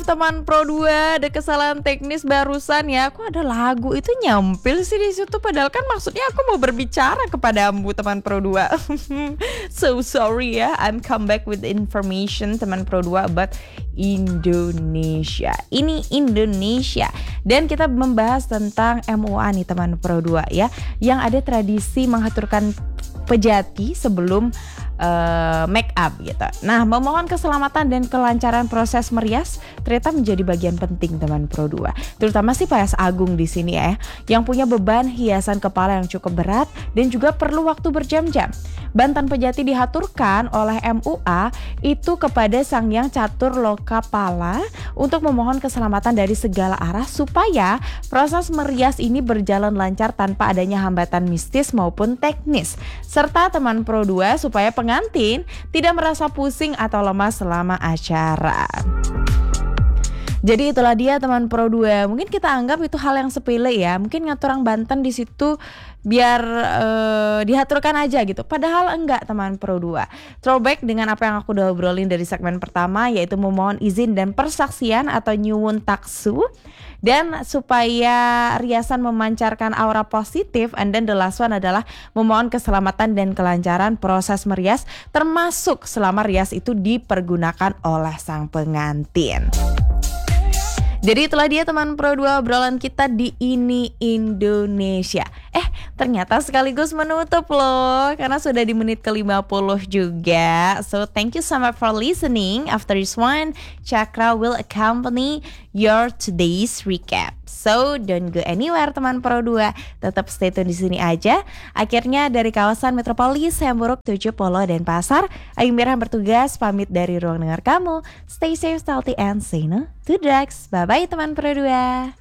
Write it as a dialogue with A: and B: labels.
A: Teman Pro 2 ada kesalahan teknis barusan ya. Kok ada lagu itu nyampil sih di situ, padahal kan maksudnya aku mau berbicara kepadamu teman Pro 2. So sorry ya, I'm come back with information teman Pro 2 about Indonesia. Ini Indonesia dan kita membahas tentang MUA nih teman Pro 2 ya, yang ada tradisi mengaturkan pejati sebelum make up gitu. Nah, memohon keselamatan dan kelancaran proses merias ternyata menjadi bagian penting teman Pro 2. Terutama si Paes Agung di sini ya, yang punya beban hiasan kepala yang cukup berat dan juga perlu waktu berjam-jam. Bantan pejati dihaturkan oleh MUA itu kepada Sang Hyang Catur Lokapala untuk memohon keselamatan dari segala arah supaya proses merias ini berjalan lancar tanpa adanya hambatan mistis maupun teknis. Serta teman Pro 2 supaya pengantin tidak merasa pusing atau lemas selama acara. Jadi itulah dia teman Pro 2. Mungkin kita anggap itu hal yang sepele ya. Mungkin ngatur orang Banten di situ biar diaturkan aja gitu. Padahal enggak teman Pro 2. Throwback dengan apa yang aku udah obrolin dari segmen pertama, yaitu memohon izin dan persaksian atau nyuwun taksu. Dan supaya riasan memancarkan aura positif, and then the last one adalah memohon keselamatan dan kelancaran proses merias, termasuk selama rias itu dipergunakan oleh sang pengantin. Jadi itulah dia teman Pro 2 obrolan kita di Ini Indonesia. Ternyata sekaligus menutup loh, karena sudah di menit ke-50 juga. So thank you so much for listening. After this one, Chakra will accompany your today's recap. So don't go anywhere teman Pro 2. Tetap stay tune di sini aja. Akhirnya dari kawasan Metropolis, Hamburg, Tujuh Polo dan Pasar, Ayu Mirah bertugas pamit dari ruang dengar kamu. Stay safe, healthy and say no to drugs. Bye bye teman Pro 2.